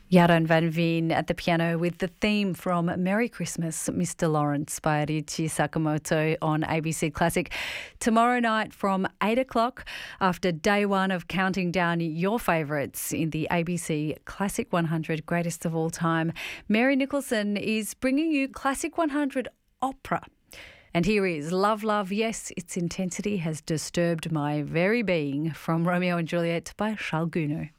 Yaron Van Veen at the piano with the theme from Merry Christmas, Mr. Lawrence by Ryuichi Sakamoto on ABC Classic. Tomorrow night from 8 o'clock, after day one of counting down your favourites in the ABC Classic 100 Greatest of All Time, Mary Nicholson is bringing you Classic 100 Opera. And here is Love, Love, Yes, Its Intensity Has Disturbed My Very Being from Romeo and Juliet by Charles Gounod.